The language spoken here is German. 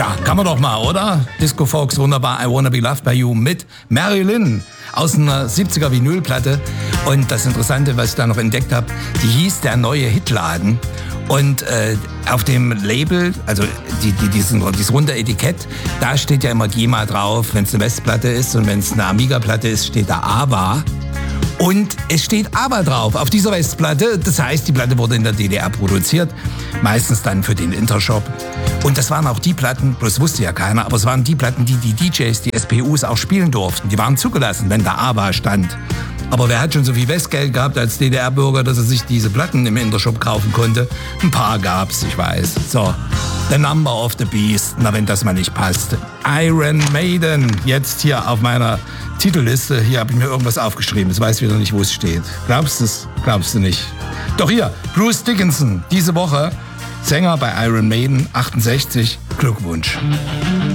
Tja, kann man doch mal, oder? Disco Fox, wunderbar, I Wanna Be Loved By You mit Marilyn aus einer 70er Vinylplatte. Und das Interessante, was ich da noch entdeckt habe, die hieß Der neue Hitladen. Und auf dem Label, also dieses runde Etikett, da steht ja immer GEMA drauf, wenn es eine Westplatte ist, und wenn es eine Amiga-Platte ist, steht da ABBA. Und es steht ABBA drauf auf dieser Westplatte. Das heißt, die Platte wurde in der DDR produziert, meistens dann für den Intershop. Und das waren auch die Platten, das wusste ja keiner, aber es waren die Platten, die die DJs, die SPUs auch spielen durften. Die waren zugelassen, wenn da ABBA stand. Aber wer hat schon so viel Westgeld gehabt als DDR-Bürger, dass er sich diese Platten im Intershop kaufen konnte? Ein paar gab's, ich weiß. So, The Number of the Beast, na wenn das mal nicht passt. Iron Maiden, jetzt hier auf meiner Titelliste. Hier habe ich mir irgendwas aufgeschrieben, jetzt weiß ich wieder nicht, wo es steht. Glaubst du es? Glaubst du nicht? Doch hier, Bruce Dickinson, diese Woche Sänger bei Iron Maiden, 68. Glückwunsch.